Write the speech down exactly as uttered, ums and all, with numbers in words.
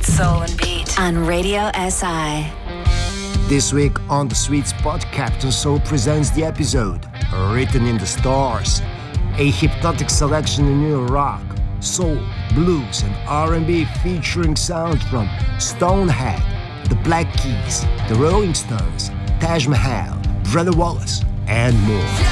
It's Soul and Beat on Radio S I. This week on The Sweet Spot, Captain Soul presents the episode Written in the Stars, a hypnotic selection in new rock, soul, blues and R and B featuring sounds from Stonehead, The Black Keys, The Rolling Stones, Taj Mahal, Brother Wallace and more.